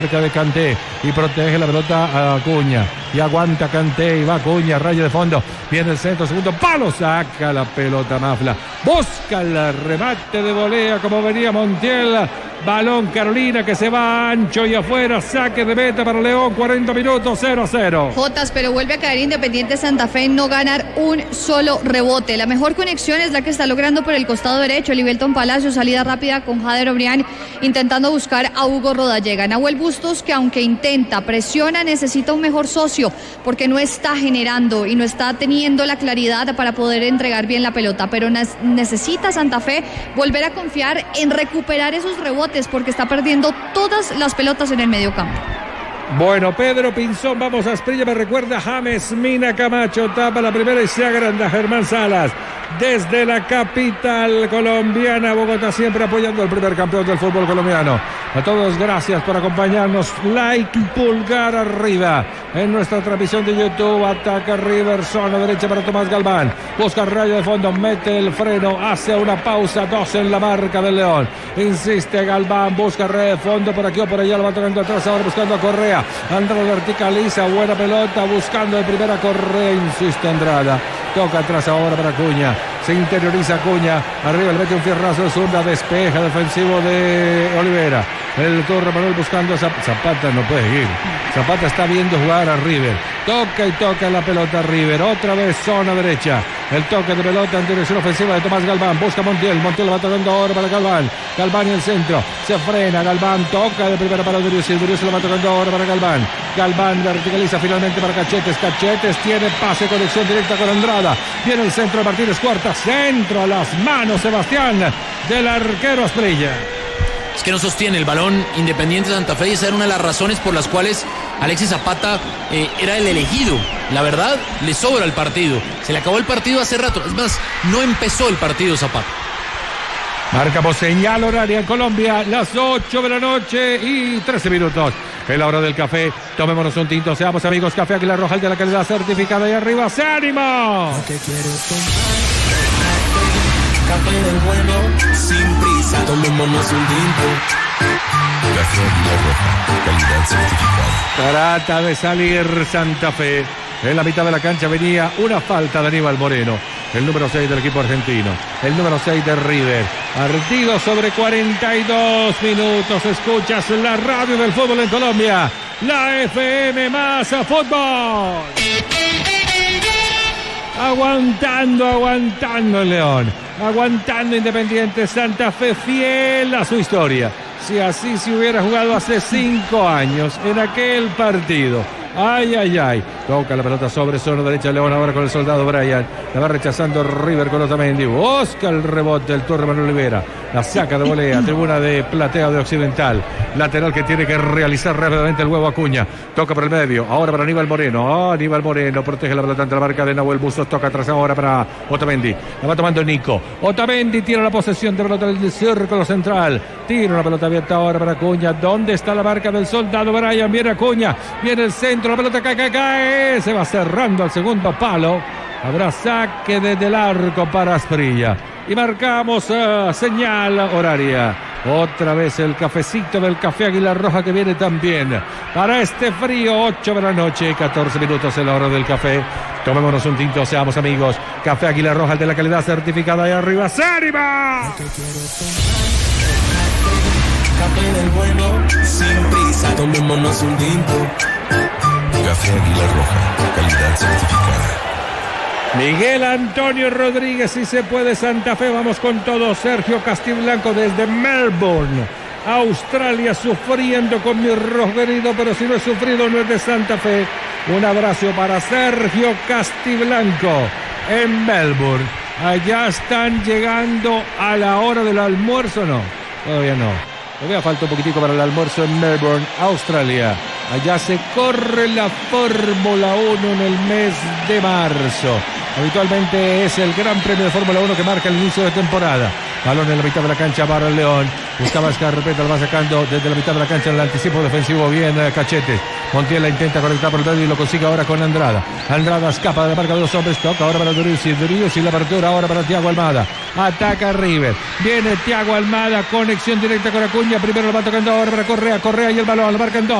de Kanté y protege la pelota a Acuña y aguanta Kanté y va Acuña, raya de fondo, viene el centro, segundo palo, saca la pelota Mafla, busca el remate de volea como venía Montiel, balón Carolina que se va ancho y afuera, saque de meta para León, 40 minutos, 0-0. Jotas, pero vuelve a caer Independiente Santa Fe en no ganar un solo rebote. La mejor conexión es la que está logrando por el costado derecho Libelton Palacio, salida rápida con Jader Obrián intentando buscar a Hugo Rodallega. Nahuel Bustos, que aunque intenta, presiona, necesita un mejor socio porque no está generando y no está teniendo la claridad para poder entregar bien la pelota, pero necesita Santa Fe volver a confiar en recuperar esos rebotes porque está perdiendo todas las pelotas en el medio campo. Bueno, Pedro Pinzón, vamos a Asprilla, me recuerda James Mina Camacho, tapa la primera y se agranda Germán Salas. Desde la capital colombiana, Bogotá, siempre apoyando al primer campeón del fútbol colombiano. A todos, gracias por acompañarnos. Like, pulgar arriba en nuestra transmisión de YouTube. Ataca River, zona derecha para Tomás Galván. Busca rayo de fondo, mete el freno, hace una pausa, 2 en la marca del León. Insiste Galván, busca rayo de fondo por aquí o por allá, lo va tocando atrás, ahora buscando a Correa. Andrada verticaliza, buena pelota, buscando de primera Correa, insiste Andrada. Toca atrás ahora para Acuña. Se interioriza Acuña. Arriba le mete un fierrazo de zurda. Despeja defensivo de Olivera. El Torre Manuel buscando a Zapata. No puede ir. Zapata está viendo jugar a River. Toca y toca la pelota a River. Otra vez zona derecha. El toque de pelota en dirección ofensiva de Tomás Galván. Busca Montiel. Montiel va tocando ahora para Galván. Galván en el centro. Se frena. Galván toca de primera para Durius. Durius lo va tocando ahora para Galván. Galván verticaliza finalmente para Cachetes. Cachetes tiene pase, conexión directa con Andrada. Viene el centro de Martínez Cuarta. Centro a las manos, Sebastián, del arquero Asprilla. Es que no sostiene el balón Independiente Santa Fe y esa era una de las razones por las cuales Alexis Zapata era el elegido. La verdad, le sobra el partido. Se le acabó el partido hace rato. Es más, no empezó el partido Zapata. Marcamos señal horaria en Colombia, las 8 de la noche y 13 minutos. Es la hora del café. Tomémonos un tinto, seamos amigos. Café Águila Roja, el de la calidad certificada. Y arriba, ¡se ánimo! Café del bueno, sin prisa, tomémonos un tinto. Café Águila Roja, calidad certificada. Trata de salir Santa Fe. En la mitad de la cancha venía una falta de Aníbal Moreno, el número 6 del equipo argentino, el número 6 de River. Partido sobre 42 minutos. Escuchas la radio del fútbol en Colombia, la FM más fútbol. Aguantando el León, aguantando Independiente Santa Fe, fiel a su historia. Si así se hubiera jugado hace 5 años en aquel partido. Ay. Toca la pelota sobre zona derecha León ahora con el soldado Brian. La va rechazando River con Otamendi. Busca el rebote del Torre Manuel Olivera. La saca de volea. Tribuna de Platea de Occidental. Lateral que tiene que realizar rápidamente el huevo Acuña. Toca por el medio. Ahora para Aníbal Moreno. Aníbal Moreno protege la pelota ante la marca de Nahuel Bustos. Toca atrás ahora para Otamendi. La va tomando Nico. Otamendi tiene la posesión de pelota del círculo central. Tira una pelota abierta ahora para Acuña. ¿Dónde está la marca del soldado Brian? Viene Acuña. Viene el centro. La pelota cae. Se va cerrando al segundo palo. Habrá saque desde el arco para Asprilla. Y marcamos señal horaria. Otra vez el cafecito del Café Águila Roja que viene también para este frío. 8 de la noche, 14 minutos en la hora del café. Tomémonos un tinto, seamos amigos. Café Águila Roja, el de la calidad certificada. Ahí arriba, ¡Sárima! Café del bueno, sin prisa, tomémonos un tinto. Café Águila Roja, calidad certificada. Miguel Antonio Rodríguez, si se puede, Santa Fe. Vamos con todo. Sergio Castiblanco desde Melbourne, Australia, sufriendo con mi rosquerido, pero si no he sufrido no es de Santa Fe. Un abrazo para Sergio Castiblanco en Melbourne. Allá están llegando a la hora del almuerzo, ¿no? Todavía no. Todavía falta un poquitico para el almuerzo en Melbourne, Australia. Allá se corre la Fórmula 1 en el mes de marzo. Habitualmente es el Gran Premio de Fórmula 1 que marca el inicio de temporada. Balón en la mitad de la cancha para el León. Buscaba Escarpeta, lo va sacando desde la mitad de la cancha en el anticipo defensivo. Bien, Cachete. Montiel la intenta conectar por el medio y lo consigue ahora con Andrada. Andrada escapa de la marca de 2 hombres. Toca ahora para Durius y la apertura ahora para Thiago Almada. Ataca River. Viene Thiago Almada. Conexión directa con Acuña. Primero lo va tocando ahora para Correa y el balón. Lo marcan 2.